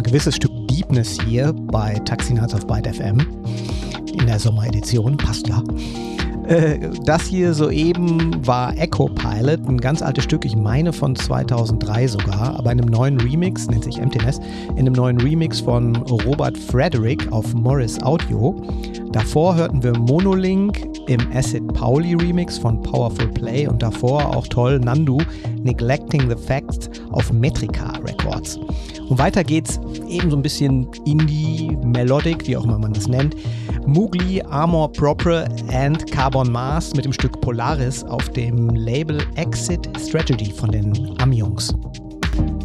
gewisses Stück Deepness hier bei Taxi Nights auf Byte FM in der Sommeredition, passt ja. Das hier soeben war Echo Pilot, ein ganz altes Stück, ich meine von 2003 sogar, aber in einem neuen Remix, nennt sich Emptiness, in einem neuen Remix von Robert Frederick auf Morris Audio. Davor hörten wir Monolink im Acid Pauli Remix von Powerful Play und davor auch toll Nandu, Neglecting the Facts auf Metrica Records. Und weiter geht's eben so ein bisschen Indie, Melodic, wie auch immer man das nennt. Mowgli, Amor Propre and Carbon Mars mit dem Stück Polaris auf dem Label Exit Strategy von den Am-Jungs.